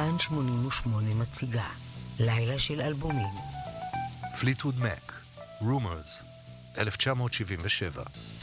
כאן 88 מציגה לילה של אלבומים. פליטווד מק, Rumors, 1977.